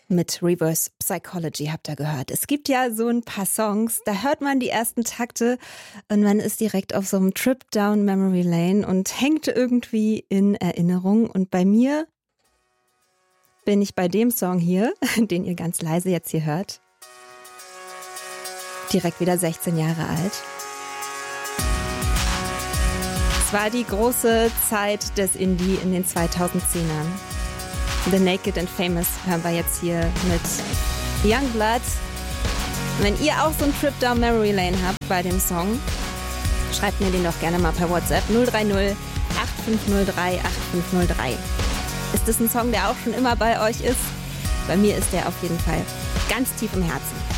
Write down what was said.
Mit Reverse Psychology habt ihr gehört. Es gibt ja so ein paar Songs, da hört man die ersten Takte und man ist direkt auf so einem Trip down Memory Lane und hängt irgendwie in Erinnerung. Und bei mir bin ich bei dem Song hier, den ihr ganz leise jetzt hier hört, direkt wieder 16 Jahre alt. Es war die große Zeit des Indie in den 2010ern. The Naked and Famous hören wir jetzt hier mit Youngblood. Wenn ihr auch so einen Trip down Memory Lane habt bei dem Song, schreibt mir den doch gerne mal per WhatsApp 030 8503 8503. Ist das ein Song, der auch schon immer bei euch ist? Bei mir ist der auf jeden Fall ganz tief im Herzen.